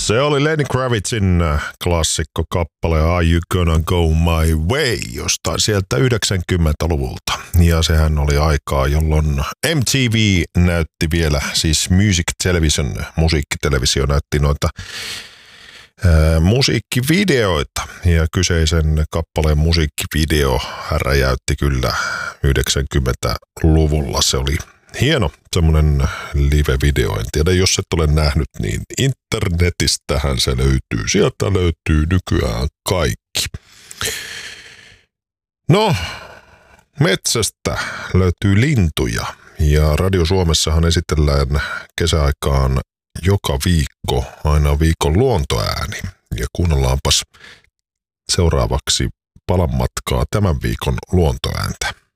Se oli Lenny Kravitzin klassikkokappale Are You Gonna Go My Way, jostain sieltä 90-luvulta. Ja sehän oli aikaa, jolloin MTV näytti vielä, siis Music Television, musiikkitelevisio näytti noita musiikkivideoita. Ja kyseisen kappaleen musiikkivideo räjäytti kyllä 90-luvulla. Se oli hieno semmoinen live-video. En tiedä, jos et ole nähnyt, niin internetistähän se löytyy. Sieltä löytyy nykyään kaikki. No, metsästä löytyy lintuja. Ja Radio Suomessahan esitellään kesäaikaan joka viikko aina viikon luontoääni. Ja kuunnellaanpas seuraavaksi palan matkaa tämän viikon luontoääntä.